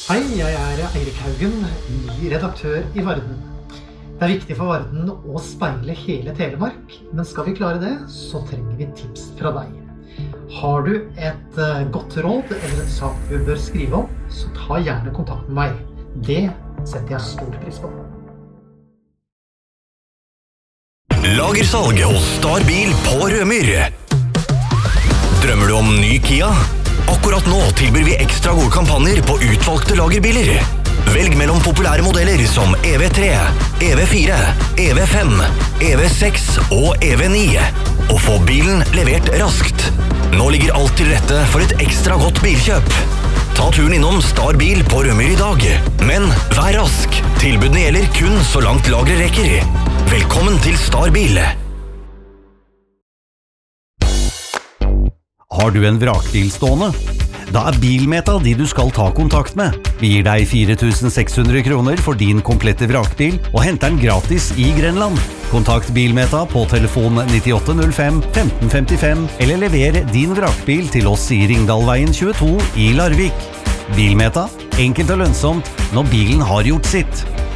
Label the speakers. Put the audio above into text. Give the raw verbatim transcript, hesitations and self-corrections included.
Speaker 1: Hei, jeg er Eirik Haugen, ny redaktør i Varden. Det er viktig for Varden å speile hele Telemark, men skal vi klare det, så trenger vi tips fra deg. Har du et godt råd eller en sak du bør skrive om, så ta gjerne kontakt med meg. Det setter jeg stor pris på.
Speaker 2: Lagersalg hos Starbil på Rømyr. Drømmer du om ny Kia? Akkurat nå tilbyr vi ekstra gode kampanjer på utvalgte lagerbiler. Velg mellom populære modeller som E V tre, E V fire, E V fem, E V seks og E V ni, og få bilen levert raskt. Nå ligger alt til rette for et ekstra godt bilkjøp. Ta turen innom Starbil på Rømyr i dag, men vær rask. Tilbudene gjelder kun så langt lageret rekker. Velkommen til Starbil.
Speaker 3: Har du en vrakbil stående? Da er Bilmeta de du skal ta kontakt med. Vi gir deg fire tusen seks hundre kroner for din komplette vrakbil og henter den gratis i Grenland. Kontakt Bilmeta på telefon nittiåtte null fem femten femtifem eller lever din vrakbil til oss i Ringdalveien tjueto i Larvik. Bilmeta, enkelt og lønnsomt når bilen har gjort sitt.